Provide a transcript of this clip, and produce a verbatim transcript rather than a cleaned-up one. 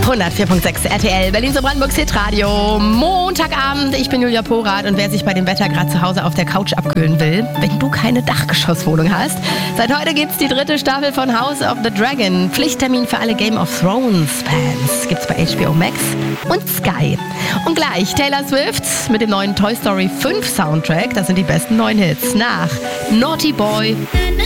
hundertvier Komma sechs R T L, Berlin so Brandenburgs Hitradio. Montagabend, ich bin Julia Porath und wer sich bei dem Wetter gerade zu Hause auf der Couch abkühlen will, wenn du keine Dachgeschosswohnung hast, seit heute gibt's die dritte Staffel von House of the Dragon. Pflichttermin für alle Game of Thrones Fans. Gibt's bei H B O Max und Sky. Und gleich Taylor Swift mit dem neuen Toy Story fünf Soundtrack. Das sind die besten neuen Hits nach Naughty Boy